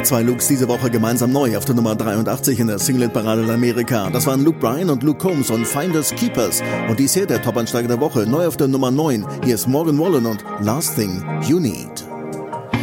Zwei Lukes diese Woche gemeinsam neu auf der Nummer 83 in der Singlet-Parade in Amerika. Das waren Luke Bryan und Luke Combs und Finders Keepers. Und dies hier der Top-Ansteiger der Woche, neu auf der Nummer 9. Hier ist Morgan Wallen und Last Thing You Need.